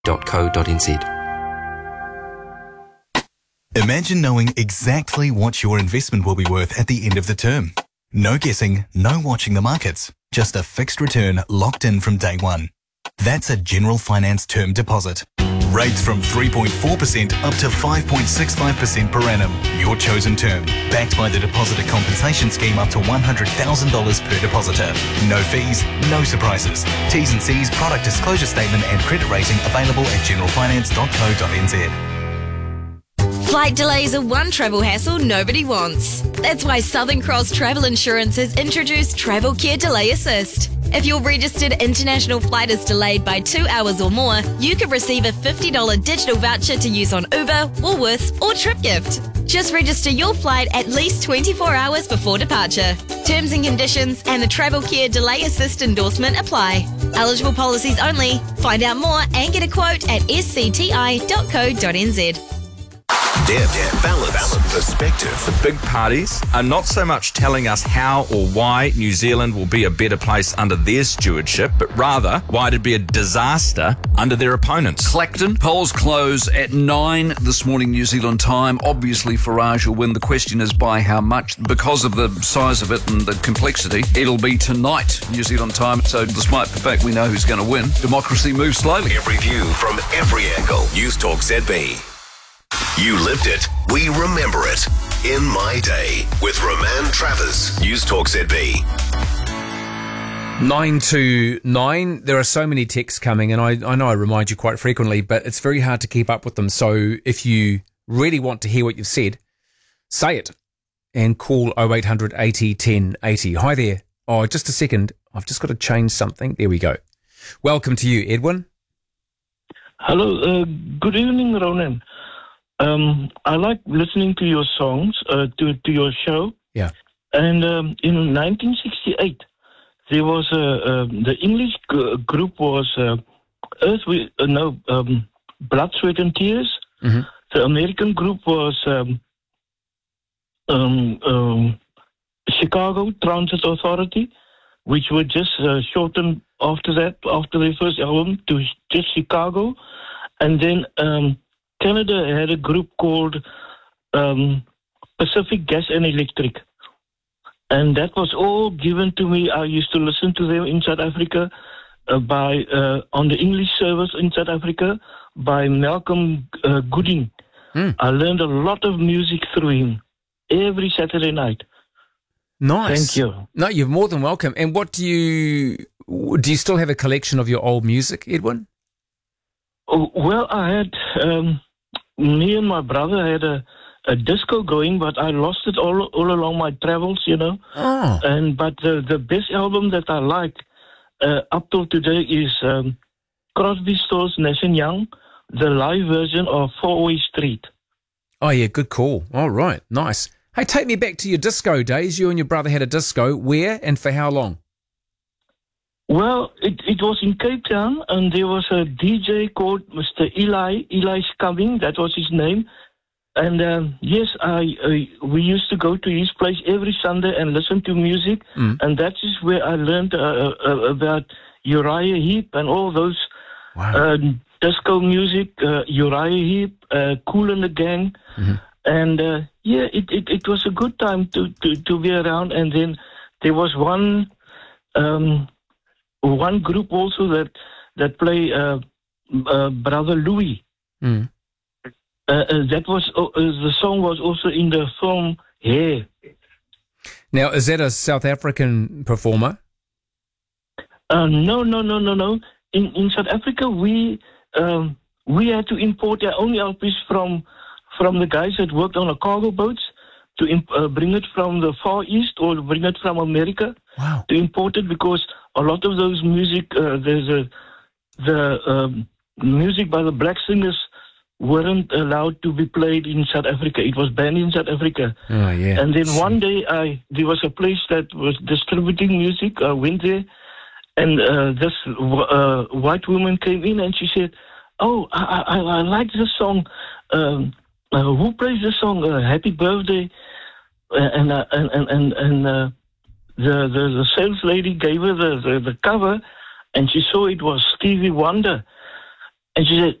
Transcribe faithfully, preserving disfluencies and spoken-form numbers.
dot co dot n z. Imagine knowing exactly what your investment will be worth at the end of the term. No guessing, no watching the markets, just a fixed return locked in from day one. That's a General Finance term deposit. Rates from three point four percent up to five point six five percent per annum. Your chosen term. Backed by the Depositor Compensation Scheme up to one hundred thousand dollars per depositor. No fees, no surprises. T's and C's, product disclosure statement and credit rating available at general finance dot co dot n z. Flight delays are one travel hassle nobody wants. That's why Southern Cross Travel Insurance has introduced Travel Care Delay Assist. If your registered international flight is delayed by two hours or more, you can receive a fifty dollars digital voucher to use on Uber, Woolworths or TripGift. Just register your flight at least twenty-four hours before departure. Terms and conditions and the Travel Care Delay Assist endorsement apply. Eligible policies only. Find out more and get a quote at s c t i dot co dot n z. Depth, balance, balance, perspective. The big parties are not so much telling us how or why New Zealand will be a better place under their stewardship, but rather why it'd be a disaster under their opponents. Clacton, polls close at nine this morning New Zealand time. Obviously Farage will win. The question is by how much. Because of the size of it and the complexity, it'll be tonight New Zealand time. So despite the fact we know who's going to win, democracy moves slowly. Every view from every angle. News Talk Z B. You lived it. We remember it. In My Day with Roman Travers. News Talk Z B. nine two nine. There are so many texts coming, and I, I know I remind you quite frequently, but it's very hard to keep up with them. So if you really want to hear what you've said, say it and call oh eight hundred eighty ten eighty. Hi there. Oh, just a second. I've just got to change something. There we go. Welcome to you, Edwin. Hello. Uh, good evening, Ronan. Um, I like listening to your songs, uh, to to your show. Yeah. And um, in nineteen sixty-eight, there was a uh, the English g- group was uh, Earth with uh, no um, Blood, Sweat and Tears. Mm-hmm. The American group was um, um, um, Chicago Transit Authority, which were just uh, shortened after that, after their first album, to just Chicago, and then. Um, Canada had a group called um, Pacific Gas and Electric. And that was all given to me. I used to listen to them in South Africa uh, by uh, on the English service in South Africa by Malcolm uh, Gooding. Mm. I learned a lot of music through him every Saturday night. Nice. Thank you. No, you're more than welcome. And what do you, do you still have a collection of your old music, Edwin? Oh, well, I had... Um, Me and my brother had a, a disco going, but I lost it all all along my travels, you know. Oh. And but the, the best album that I like uh, up till today is um, Crosby, Stills, Nash and Young, the live version of Four-Way Street. Oh, yeah, good call. All right, nice. Hey, take me back to your disco days. You and your brother had a disco. Where and for how long? Well, it, it was in Cape Town, and there was a D J called Mister Eli, Eli Scumming, that was his name. And um, yes, I, I we used to go to his place every Sunday and listen to music, Mm. and that is where I learned uh, uh, about Uriah Heep and all those Wow. uh, disco music, uh, Uriah Heep, uh, Kool and the Gang. Mhm. And uh, yeah, it, it, it was a good time to, to, to be around. And then there was one... Um, One group also that that play uh, uh, Brother Louie. Mm. Uh, uh, that was uh, the song was also in the film Hair. Now, is that a South African performer? Uh, no, no, no, no, no. In in South Africa, we um, we had to import our own L Ps from from the guys that worked on the cargo boats to imp- uh, bring it from the Far East or bring it from America. Wow. To import it because a lot of those music, uh, there's a the um, music by the black singers weren't allowed to be played in South Africa. It was banned in South Africa. Oh, yeah. And then one day, I there was a place that was distributing music. I went there, and uh, this uh, white woman came in and she said, "Oh, I, I, I like this song. Um, uh, who plays this song? Uh, Happy Birthday." And uh, and and and. and uh, The, the the sales lady gave her the, the, the cover, and she saw it was Stevie Wonder, And she said,